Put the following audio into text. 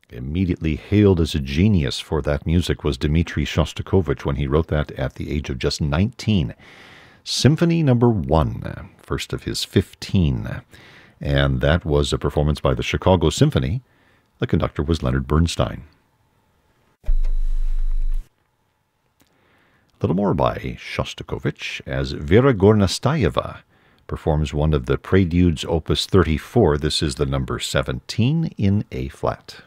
Immediately hailed as a genius for that music was Dmitri Shostakovich when he wrote that at the age of just 19. Symphony Number 1, first of his 15. And that was a performance by the Chicago Symphony. The conductor was Leonard Bernstein. A little more by Shostakovich as Vera Gornastayeva performs one of the Preludes, Opus 34. This is the number 17 in A-flat.